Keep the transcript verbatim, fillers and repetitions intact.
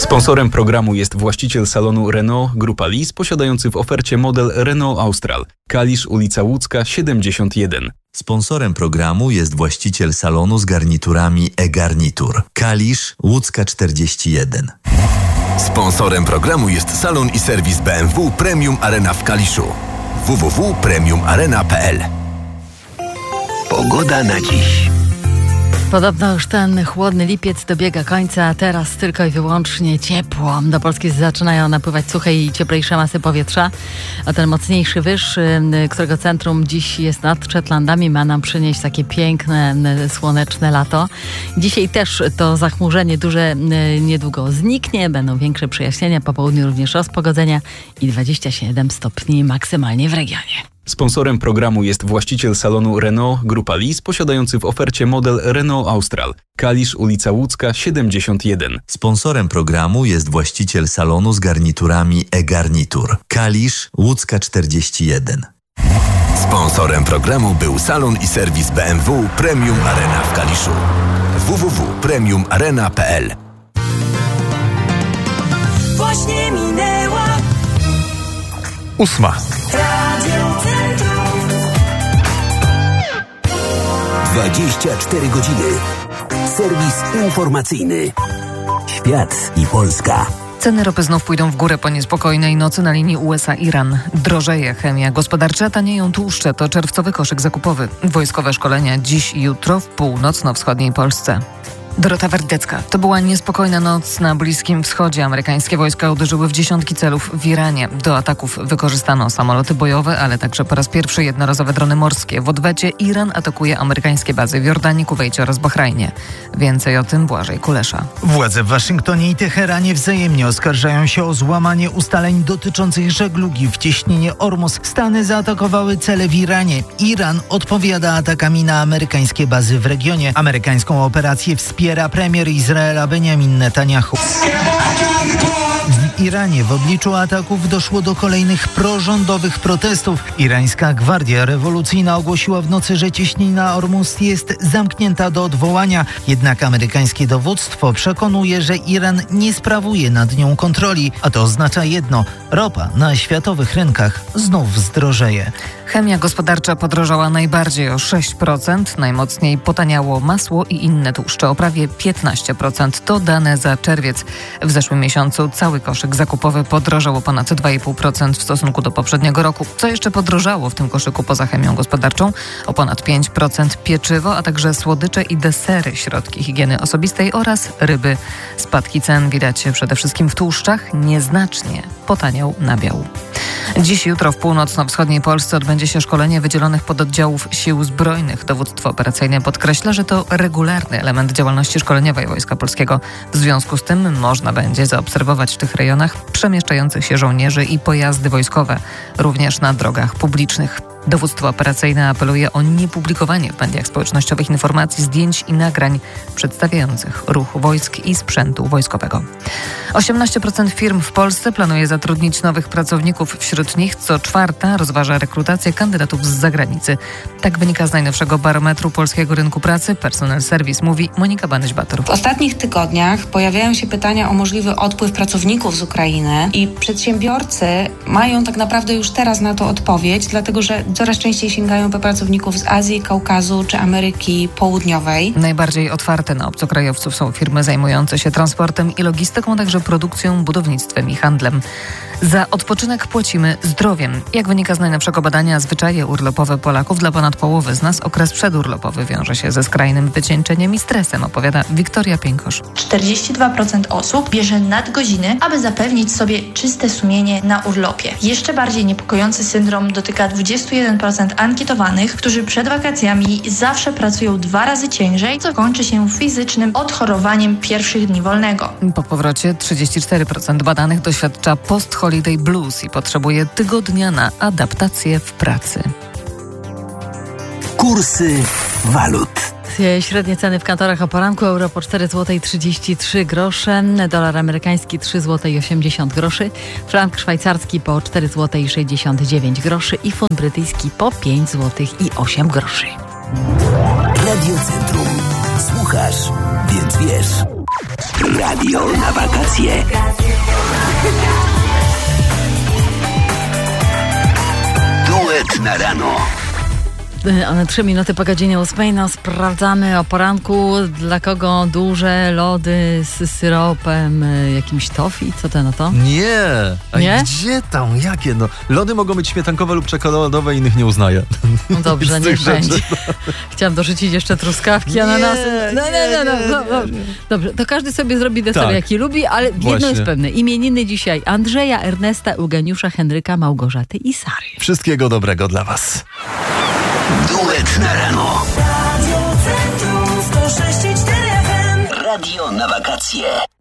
Sponsorem programu jest właściciel salonu Renault Grupa Lis, posiadający w ofercie model Renault Austral. Kalisz, ulica Łódzka, siedemdziesiąt jeden. Sponsorem programu jest właściciel salonu z garniturami e-garnitur. Kalisz, Łódzka czterdzieści jeden. Sponsorem programu jest salon i serwis B M W Premium Arena w Kaliszu. w w w kropka premium arena kropka p l. Pogoda na dziś. Podobno już ten chłodny lipiec dobiega końca, a teraz tylko i wyłącznie ciepło. Do Polski zaczynają napływać suche i cieplejsze masy powietrza, a ten mocniejszy wyż, którego centrum dziś jest nad Szetlandami, ma nam przynieść takie piękne, słoneczne lato. Dzisiaj też to zachmurzenie duże niedługo zniknie, będą większe przejaśnienia, po południu również rozpogodzenia i dwadzieścia siedem stopni maksymalnie w regionie. Sponsorem programu jest właściciel salonu Renault Grupa Lis, posiadający w ofercie model Renault Austral. Kalisz, ulica Łódzka, siedemdziesiąt jeden. Sponsorem programu jest właściciel salonu z garniturami e-garnitur. Kalisz, Łódzka czterdzieści jeden. Sponsorem programu był salon i serwis B M W Premium Arena w Kaliszu. w w w kropka premium arena kropka p l. Właśnie minęła ósma. dwadzieścia cztery godziny. Serwis informacyjny. Świat i Polska. Ceny ropy znów pójdą w górę po niespokojnej nocy na linii U S A-Iran. Drożeje chemia gospodarcza, tanieją tłuszcze. To czerwcowy koszyk zakupowy. Wojskowe szkolenia dziś i jutro w północno-wschodniej Polsce. Dorota Werdecka. To była niespokojna noc na Bliskim Wschodzie. Amerykańskie wojska uderzyły w dziesiątki celów w Iranie. Do ataków wykorzystano samoloty bojowe, ale także po raz pierwszy jednorazowe drony morskie. W odwecie Iran atakuje amerykańskie bazy w Jordanii, Kuwejcie oraz Bahrajnie. Więcej o tym Błażej Kulesza. Władze w Waszyngtonie i Teheranie wzajemnie oskarżają się o złamanie ustaleń dotyczących żeglugi w cieśninie Ormus. Stany zaatakowały cele w Iranie. Iran odpowiada atakami na amerykańskie bazy w regionie. Amerykańską operację wspiera premier Izraela Benjamin Netanyahu. W Iranie w obliczu ataków doszło do kolejnych prorządowych protestów. Irańska Gwardia Rewolucyjna ogłosiła w nocy, że cieśnina Ormus jest zamknięta do odwołania. Jednak amerykańskie dowództwo przekonuje, że Iran nie sprawuje nad nią kontroli. A to oznacza jedno: ropa na światowych rynkach znów zdrożeje. Chemia gospodarcza podrożała najbardziej o sześć procent. Najmocniej potaniało masło i inne tłuszcze o prawie piętnaście procent. To dane za czerwiec. W zeszłym miesiącu cały koszyk zakupowy podrożał o ponad dwa i pół procent w stosunku do poprzedniego roku. Co jeszcze podrożało w tym koszyku poza chemią gospodarczą? O ponad pięć procent pieczywo, a także słodycze i desery, środki higieny osobistej oraz ryby. Spadki cen widać przede wszystkim w tłuszczach. Nieznacznie potaniał nabiał. Dziś i jutro w północno-wschodniej Polsce odbędzie się szkolenie wydzielonych pododdziałów Sił Zbrojnych. Dowództwo operacyjne podkreśla, że to regularny element działalności szkoleniowej Wojska Polskiego. W związku z tym można będzie zaobserwować w tych rejonach przemieszczających się żołnierzy i pojazdy wojskowe, również na drogach publicznych. Dowództwo operacyjne apeluje o niepublikowanie w mediach społecznościowych informacji, zdjęć i nagrań przedstawiających ruch wojsk i sprzętu wojskowego. osiemnaście procent firm w Polsce planuje zatrudnić nowych pracowników. Wśród nich co czwarta rozważa rekrutację kandydatów z zagranicy. Tak wynika z najnowszego barometru polskiego rynku pracy. Personal Service mówi Monika Banyś-Bator. W ostatnich tygodniach pojawiają się pytania o możliwy odpływ pracowników z Ukrainy i przedsiębiorcy mają tak naprawdę już teraz na to odpowiedź, dlatego że coraz częściej sięgają po pracowników z Azji, Kaukazu czy Ameryki Południowej. Najbardziej otwarte na obcokrajowców są firmy zajmujące się transportem i logistyką, także produkcją, budownictwem i handlem. Za odpoczynek płacimy zdrowiem. Jak wynika z najnowszego badania, zwyczaje urlopowe Polaków dla ponad połowy z nas okres przedurlopowy wiąże się ze skrajnym wycieńczeniem i stresem, opowiada Wiktoria Piękosz. czterdzieści dwa procent osób bierze nadgodziny, aby zapewnić sobie czyste sumienie na urlopie. Jeszcze bardziej niepokojący syndrom dotyka dwadzieścia jeden procent ankietowanych, którzy przed wakacjami zawsze pracują dwa razy ciężej, co kończy się fizycznym odchorowaniem pierwszych dni wolnego. Po powrocie trzydzieści cztery procent badanych doświadcza post-holiday blues i potrzebuje tygodnia na adaptację w pracy. Kursy walut. Średnie ceny w kantorach o poranku: euro po cztery złote trzydzieści trzy grosze, dolar amerykański trzy złote osiemdziesiąt groszy, frank szwajcarski po cztery złote sześćdziesiąt dziewięć groszy i funt brytyjski po pięć złotych i osiem groszy. Radio Centrum. Słuchasz, więc wiesz. Radio na wakacje. wakacje. Duet na rano. One trzy minuty po godzinie ósmej. No, sprawdzamy o poranku, dla kogo duże lody z syropem, jakimś tofi. Co to na to? Nie! A Nie? gdzie tam? Jakie? No, lody mogą być śmietankowe lub czekoladowe, innych nie uznaję. No dobrze, Z niech tych rzeczy. będzie. Chciałam dorzucić jeszcze truskawki, ananasy. No, no, no, no, no, no. Dobrze, to każdy sobie zrobi deser, Tak. jaki lubi, ale jedno Właśnie. jest pewne. Imieniny dzisiaj Andrzeja, Ernesta, Eugeniusza, Henryka, Małgorzaty i Sary. Wszystkiego dobrego dla was. Duet na rano. Radio Centrum sto sześć i cztery F M. Radio na wakacje.